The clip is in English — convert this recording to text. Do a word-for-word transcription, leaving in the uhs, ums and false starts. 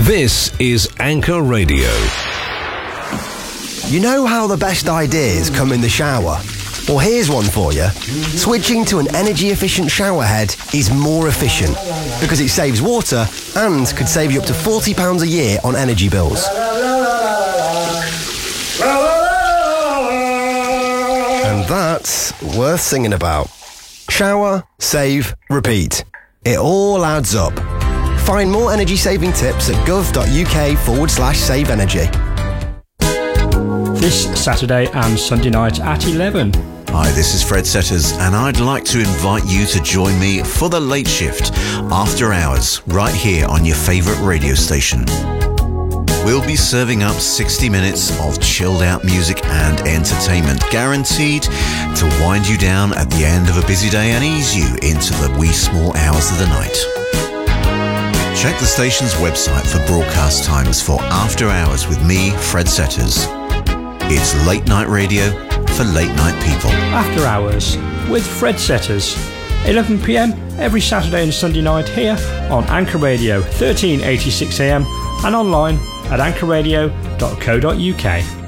This is Anchor Radio. You know how the best ideas come in the shower? Well, here's one for you. Switching to an energy-efficient shower head is more efficient because it saves water and could save you up to forty pounds a year on energy bills. And that's worth singing about. Shower, save, repeat. It all adds up. Find more energy-saving tips at gov.uk forward slash save energy. This Saturday and Sunday night at eleven. Hi, this is Fred Setters, and I'd like to invite you to join me for the late shift, after hours, right here on your favourite radio station. We'll be serving up sixty minutes of chilled out music and entertainment, guaranteed to wind you down at the end of a busy day and ease you into the wee small hours of the night. Check the station's website for broadcast times for After Hours with me, Fred Setters. It's late night radio for late night people. After Hours with Fred Setters. eleven p m every Saturday and Sunday night here on Anchor Radio, thirteen eighty-six A M and online at anchor radio dot co dot uk.